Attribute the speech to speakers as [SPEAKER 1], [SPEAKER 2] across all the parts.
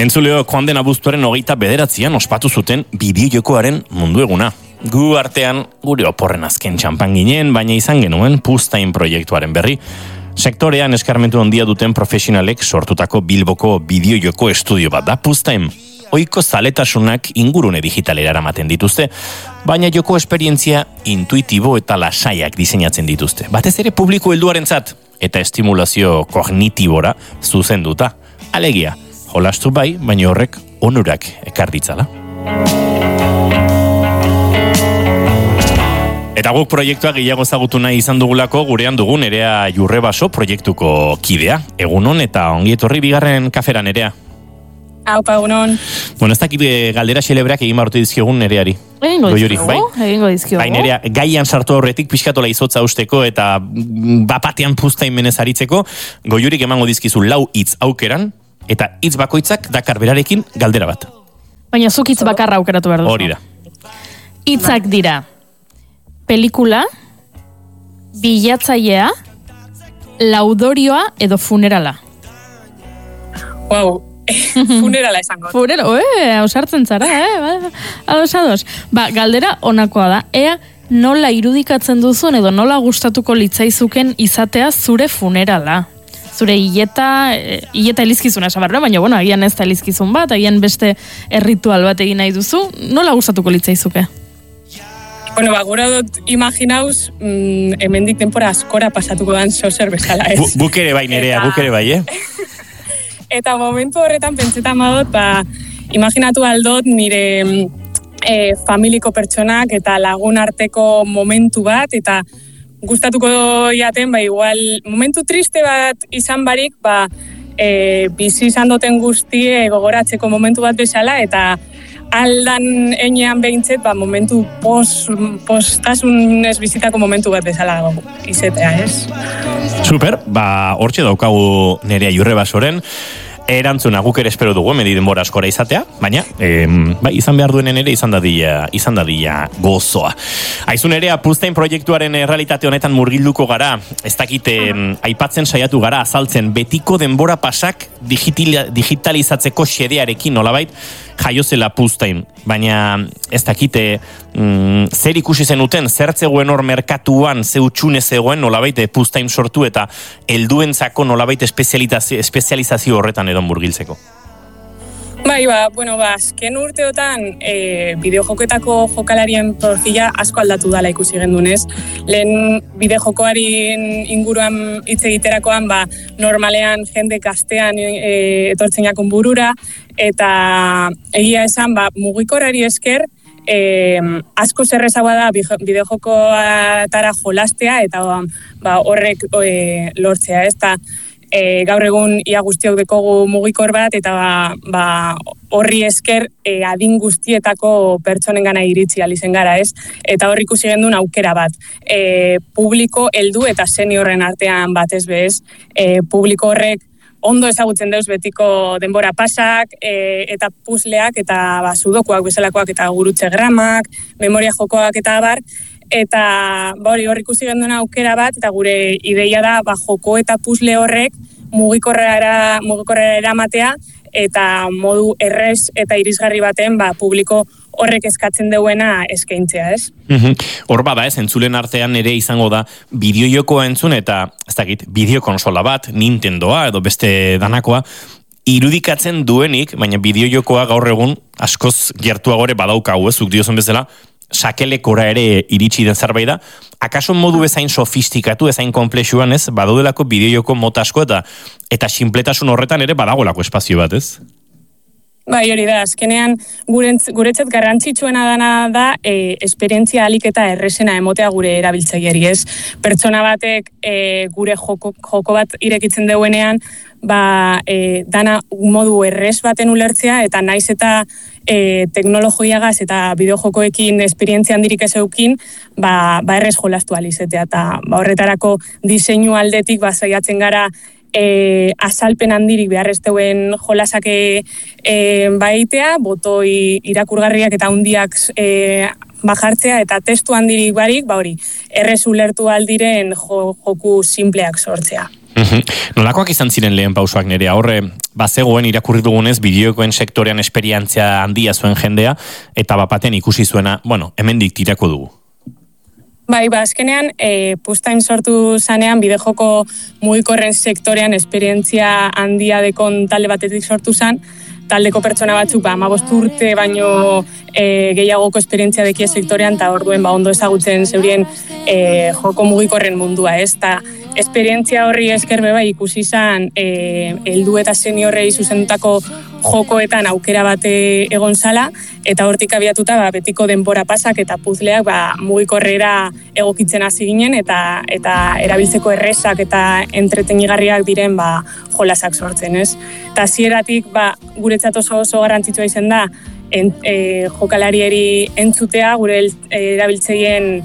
[SPEAKER 1] Entzuleo, joan den abuztuaren 29an ospatu zuten bideojokoaren mundu eguna. Gu artean gure oporren azken txampan ginen, baina izan genuen Puztain proiektuaren berri. Sektorean eskarmentu handia duten profesionalek sortutako Bilboko bideojoko estudio bat da Puztain. Ohiko zaletasunak ingurune digitalera eramaten dituzte, baina joko esperientzia intuitibo eta lasaiak diseinatzen dituzte. Batez ere publiko helduarentzat eta estimulazio kognitibora zuzenduta. Alegia, jolastu bai, baina horrek onurak ekar ditzala. Eta guk proiektua gehiago ezagutu nahi izan dugulako gurean dugu Nerea Jurrebaso proiektuko kidea. Egunon eta ongi etorri bigarren kafera, Nerea.
[SPEAKER 2] Aupa, egunon.
[SPEAKER 1] Bueno, ez dakit galdera xelebreak egin barrutu dizkiogun Nereari.
[SPEAKER 2] Egingo dizkiogu.
[SPEAKER 1] Bai, Nerea, gaian sartu horretik pixkatola izotza usteko eta bapatean Puztain menez aritzeko, Goiurik emango dizkizu 4 hitz aukeran, eta hitz bakoitzak dakar berarekin galdera bat.
[SPEAKER 2] Baina zuk hitz bakarra aukeratu behar duzu.
[SPEAKER 1] Hori da.
[SPEAKER 2] Hitzak dira: pelikula, bilatzailea, laudorioa edo funerala.
[SPEAKER 3] Wow, funerala esango.
[SPEAKER 2] Ausartzen zara, ados. Galdera honakoa da, ea nola irudikatzen duzun edo nola gustatuko litzaizuken izatea zure funerala. Zure hileta elizkizuna esabarra, baina bueno, agian ez da elizkizun bat, agian beste erritual bat egin nahi duzu, nola gustatuko litzaizuke?
[SPEAKER 3] Bueno, gura dut imaginauz, hemendik denpora askora pasatuko dan zozer bezala, ez?
[SPEAKER 1] Guk ere bai, Nerea, guk ere bai,
[SPEAKER 3] Eta momentu horretan pentsetan badot, imaginatu aldot nire familiko pertsonak eta lagun arteko momentu bat, eta gustatuko jaten, igual, momentu triste bat izan barik, bizi izan duten guztie gogoratzeko momentu bat bezala, eta aldan enean behintzet, momentu postasun ez bizitako momentu bat bezala izetea, ez?
[SPEAKER 1] Super, hortxe daukagu Nerea Jurrebasoren erantzuna guk ere espero dugu, hemen denbora askora izatea, baina izan behar duenen ere izan dadila gozoa. Aizu, Nerea, Puztain proiektuaren realitate honetan murgilduko gara, ez dakite aipatzen saiatu gara, azaltzen betiko denbora pasak digitalizatzeko xedearekin nolabait jaiozela Puztain, baina ez dakite zer ikusi zenuten, zer zegoen hor merkatuan, ze utxune zegoen nolabait Puztain sortu eta helduentzako nolabait espezializazio horretan edo murgiltzeko.
[SPEAKER 3] Azken urteotan bideojoketako jokalarien profila asko aldatu dala ikusi gendunez. Lehen bideojokoaren inguruan hitz egiterakoan, normalean jende gaztean etortzen jakon burura, eta egia esan, mugikorrari esker, asko zerrezagoa da bideojokoatara jolastea, eta horrek lortzea, ez da. Gaur egun ia guztiok dekogu mugikor bat, eta horri esker adin guztietako pertsonengana iritsi alizen gara, ez? Eta horri ikusi gendun aukera bat. Publiko heldu eta seniorren artean batez bez, publiko horrek ondo ezagutzen deuz betiko denbora pasak, eta puzleak, eta sudokuak bezalakoak, eta gurutze gramak, memoria jokoak eta abar, eta hori ikusi genduen aukera bat, eta gure ideia da joko eta puzle horrek mugikorrera eramatea, eta modu errez eta irisgarri baten publiko horrek eskatzen duena eskaintzea, ez?
[SPEAKER 1] Hor bada, entzulen artean ere izango da bideojokoa entzun eta, ez dakit, bideokonsola bat, Nintendoa edo beste danakoa, irudikatzen duenik, baina bideojokoa gaur egun askoz gertuagore badaukagu, zuk diozun bezala, sakelekora ere iritsi den zerbait da, akaso modu ezain sofistikatu, ezain komplexuan, ez, badaudelako bideojoko mota asko eta sinpletasun horretan ere badagolako espazio bat, ez?
[SPEAKER 3] Hori da, azkenean guretzat garrantzitsuena dana da esperientzia alik eta errezena emotea gure erabiltzaileri, ez? Pertsona batek gure joko bat irekitzen duenean, dana modu errez baten ulertzea, eta naiz eta teknologiagaz eta bideojokoekin esperientzia handirik ez eukin, errez jolastu alizetea, eta horretarako diseinu aldetik saiatzen gara azalpen handirik beharrezteuen jolasake baitea, botoi irakurgarriak eta hundiak bajartzea, eta testu handirik barik, errez ulertu aldiren joku simpleak sortzea.
[SPEAKER 1] Nolakoak izan ziren lehen pausoak Nerea? Horre, bazegoen irakurri dugunez bideokoen sektorean esperientzia handia zuen jendea, eta bapaten ikusi zuena, hemendik tirako dugu.
[SPEAKER 3] Bai, azkenean, Puztain sortu zanean, bidejoko mugikorren sektorean esperientzia handia dekon talde batetik sortu zan, taldeko pertsona batzuk 15 urte baino gehiagoko esperientzia dekia sektorean, eta orduen ondo ezagutzen zeurien joko mugikorren mundua, ez? Ta esperientzia horri esker bai ikusi izan heldu eta seniorrei zuzendutako jokoetan aukera bate egon zala, eta hortik abiatuta betiko denbora pasak eta puzleak mugikorrera egokitzen hasi ginen, eta erabiltzeko errezak eta entretenigarriak diren jolasak sortzen, ez? Eta hasieratik guretzat oso garrantzitsua izan da jokalarieri entzutea, gure erabiltzeien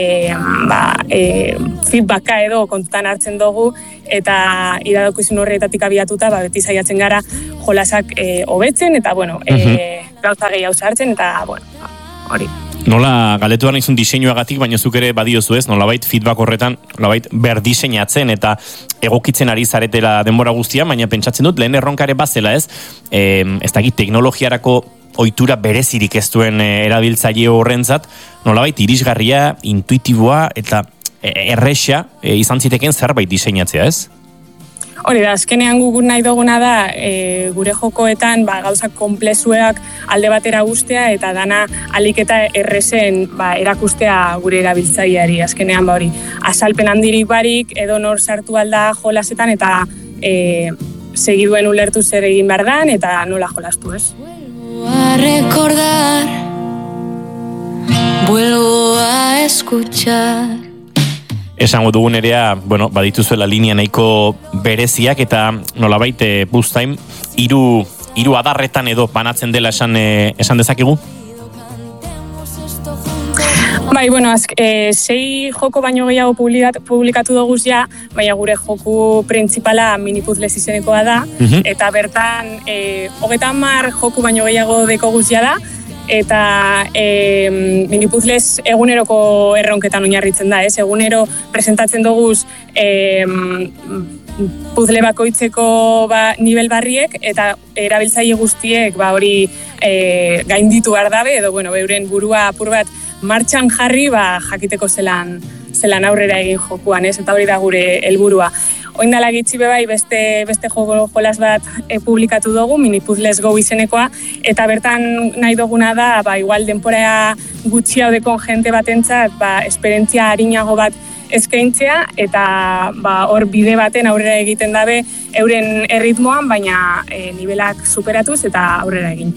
[SPEAKER 3] feedbacka edo kontutan hartzen dugu, eta iradokizun horretatik abiatuta beti saiatzen gara jolasak hobetzen, eta gauza gehiago sartzen, eta hori.
[SPEAKER 1] Nola galetuan izun diseinuagatik, baina zuk ere badiozu ez, nolabait feedback horretan, nolabait berdiseinatzen eta egokitzen ari zaretela denbora guztia, baina pentsatzen dut lehen erronkare bazela ez, ez dakit teknologiarako ohitura berezirik ez duen erabiltzaile horrentzat, nolabait irisgarria, intuitiboa eta erresa izan ziteken zerbait diseinatzea, ez?
[SPEAKER 3] Hori da, azkenean guk nahi duguna da gure jokoetan gauzak konplexuak alde batera guztea eta dana alik eta errezen erakustea gure erabiltzaileari. Azkenean hori, azalpen handirik barik edo nor sartu alda jolasetan eta segiduen ulertu zer egin behar dan eta nola jolastu, ez?
[SPEAKER 4] A recordar, vuelvo a escuchar.
[SPEAKER 1] Esango dugun Nerea, badituzuela linea nahiko bereziak eta nolabait Puztain hiru adarretan edo banatzen dela esan dezakegu?
[SPEAKER 3] Bai, 6 joko baino gehiago publikatu doguz ja, baina gure joku printzipala minipuzlez izenekoa da, eta bertan 30 joku baino gehiago dekoguz ja da, eta minipuzlez eguneroko erronketan oinarritzen da, ez? Egunero presentatzen doguz puzle bakoitzeko nivel barriek, eta erabiltzaile guztiek hori gainditu behar dabe, edo euren burua apur bat martxan jarri jakiteko zelan aurrera egin jokuan, ez? Eta hori da gure helburua. Oindala gitxi bebai beste jolas bat publikatu dugu, minipuzlez go izenekoa, eta bertan nahi duguna da, igual denpora gutxia dekon jente batentzat, esperientzia harinago bat eskaintzea, eta hor bide baten aurrera egiten dabe euren erritmoan, baina nivelak superatuz eta aurrera egin.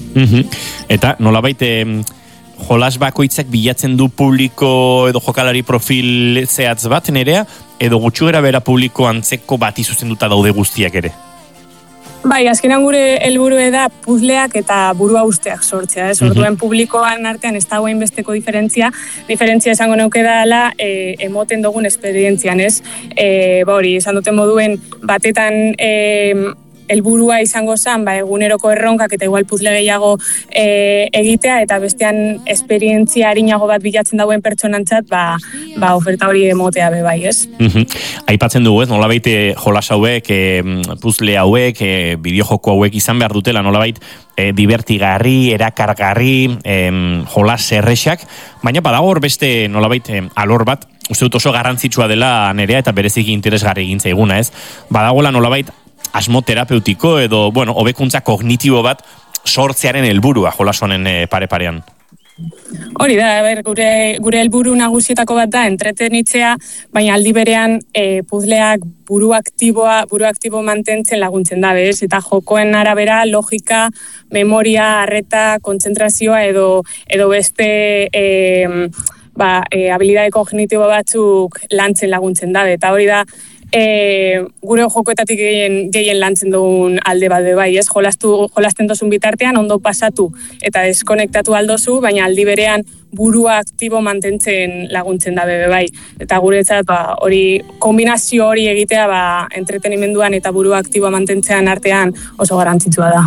[SPEAKER 1] Eta nolabait jolas bakoitzak bilatzen du publiko edo jokalari profil zehatz bat Nerea, edo gutxugera bera publiko antzeko bati zuzenduta daude guztiak ere?
[SPEAKER 3] Bai, azkenan gure helburua da puzleak eta burua usteak sortzea, ez? Orduen publikoan artean ez dagoen besteko diferentzia esango neuke dela emoten dugun esperientzian, ez? Hori, esan duten moduen batetan helburua izango zen, eguneroko erronkak eta igual puzle gehiago egitea, eta bestean esperientzia harinago bat bilatzen dauen pertsonantzat, oferta hori emotea bai, ez?
[SPEAKER 1] Aipatzen dugu, ez? Nolabait jolas hauek, puzle hauek, bideojoko hauek izan behar dutela, nolabait divertigarri, erakargarri, jolas erresak, baina badago hor beste nolabait alor bat, uste dut oso garrantzitsua dela Nerea eta bereziki interesgarri egin zaiguna, ez? Badagoela nolabait asmo terapeutiko edo, hobekuntza kognitibo bat sortzearen helburua jolas honen pare-parean.
[SPEAKER 3] Hori da, gure helburu nagusietako bat da entretenitzea, baina aldi berean puzleak buru aktibo mantentzen laguntzen da, bez? Eta jokoen arabera logika, memoria, arreta, kontzentrazioa edo beste habilidade kognitibo batzuk lantzen laguntzen da, eta hori da gure jokoetatik gehien lantzen dugun alde bat bai, ez? Jolasten dozun bitartean ondo pasatu eta deskonektatu aldozu, baina aldi berean burua aktibo mantentzen laguntzen da bai. Eta guretzat hori kombinazio hori egitea entretenimenduan eta burua aktiboa mantentzean artean oso garrantzitsua da.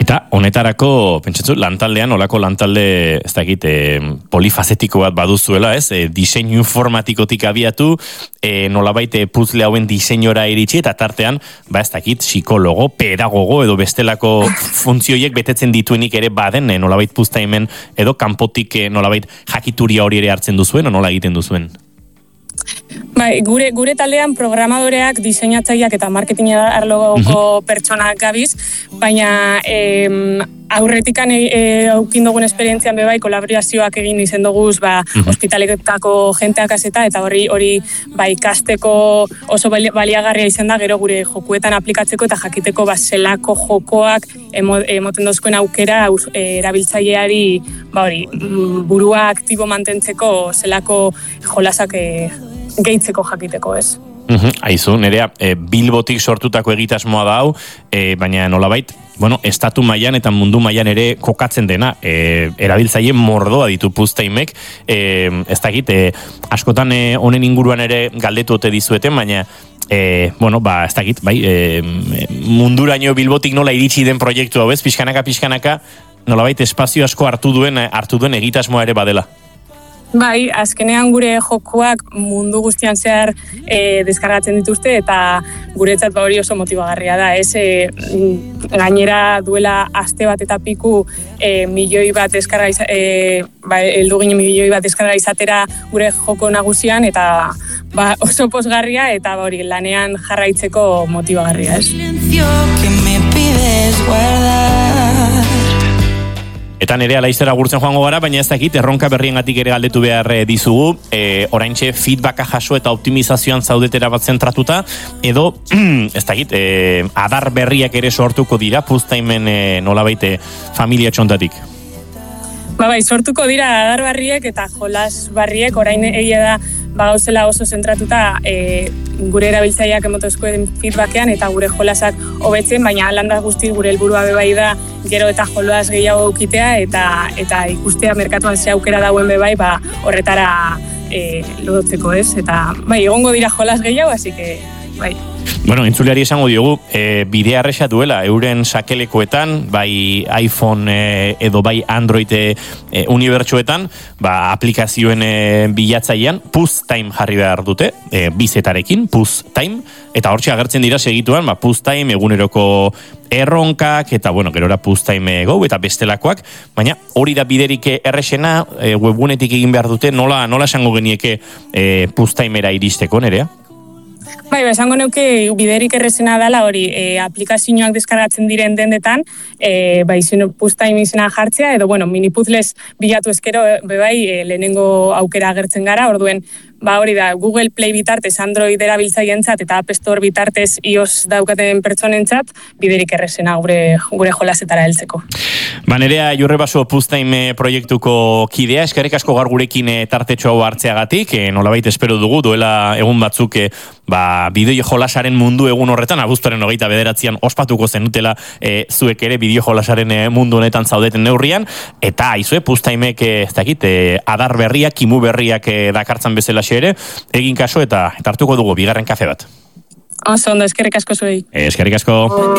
[SPEAKER 1] Eta honetarako, pentsatzu, lantaldean, olako lantalde, ez dakit, polifazetiko bat baduzuela, ez? Diseinu informatikotik abiatu, nolabait puzzle hauen diseinora iritsi, eta tartean, ez dakit, psikologo, pedagogo, edo bestelako funtzioiek betetzen dituenik ere baden, nolabait puztaimen, edo kanpotik nolabait jakituria hori ere hartzen duzuen, o nola egiten duzuen?
[SPEAKER 3] Bai, gure taldean programadoreak, diseinatzaileak eta marketing arloko pertsonak gabiz, baina aurretikan aukin dugun esperientzian bebai kolaborazioak egin izen duguz ospitaletako jenteak azeta, eta hori ikasteko oso baliagarria izan da, gero gure jokuetan aplikatzeko eta jakiteko zelako jokoak emoten dozkoen aukera erabiltzaileari burua aktibo mantentzeko zelako jolasak gehitzeko jakiteko, ez?
[SPEAKER 1] Aizu, nerea, Bilbotik sortutako egitasmoa da hau, baina nolabait, estatu mailan eta mundu mailan ere kokatzen dena, erabiltzaile mordoa ditu puztaimek, ez dakit, askotan honen inguruan ere galdetu ote dizueten, baina ez dakit, munduraino Bilbotik nola iritsi den proiektu hau ez, pixkanaka, nolabait espazio asko hartu duen egitasmoa ere badela.
[SPEAKER 3] Bai, azkenean gure jokuak mundu guztian zehar deskargatzen dituzte, eta guretzat hori oso motibagarria da. Gainera duela aste bat eta piku milioi bat heldu ginen milioi bat deskarga izatera gure joko nagusian, eta oso pozgarria, eta lanean jarraitzeko motibagarria, ez?
[SPEAKER 1] Eta nerea laizera gurtzen joango gara, baina ez dakit, erronka berriengatik ere galdetu behar dizugu, oraintxe feedbacka jaso eta optimizazioan zaudetera bat zentratuta, edo, ez dakit, adar berriak ere sortuko dira, puztaimen nolabait familia txontatik.
[SPEAKER 3] Sortuko dira adar barriek eta jolas barriek, orain egia da gauzela oso zentratuta gure erabiltzaileak emotozkoen feedbackean eta gure jolasak hobetzen, baina landa guzti gure helburua bebai da gero eta jolas gehiago ukitea eta ikustea merkatuan ze aukera dauen bebai horretara lodotzeko, ez? Eta egongo dira jolas gehiago, así que
[SPEAKER 1] Entzuleari esango diogu, bidea erresa duela, euren sakelekoetan, bai iPhone edo bai Android unibertsuetan, aplikazioen bilatzailean, Puztime jarri behar dute, bizetarekin, Puztime, eta hortxe agertzen dira segituan, Puztime eguneroko erronkak, eta gerora Puztime Go, eta bestelakoak, baina hori da biderik erresena, webgunetik egin behar dute, nola esango genieke Puztimera iristeko, nerea?
[SPEAKER 3] Esango neuke biderik errezena dela hori aplikazioak deskargatzen diren dendetan, Puztime izena jartzea, edo mini puzzles bilatu eskero, lehenengo aukera agertzen gara, orduen hori da, Google Play bitartez Android erabiltzaientzat eta App Store bitartez iOS daukaten pertsonentzat, biderik errezena gure jolasetara heltzeko.
[SPEAKER 1] Nerea Jurrebaso Puztime proiektuko kidea, eskerrik asko gaur gurekin tartetxo hau hartzeagatik, nolabait espero dugu, duela egun batzuk bideo jolasaren mundu egun horretan, abuztuaren 29an ospatuko zenutela zuek ere bideo jolasaren mundu honetan zaudeten neurrian, eta aizue Puztimek ez dakit, adar berriak, kimu berriak dakartzan bezala ere, egin kaso eta hartuko dugu bigarren kafe bat.
[SPEAKER 3] Oso ondo, eskerrik asko zuei.
[SPEAKER 1] Eskerrik asko.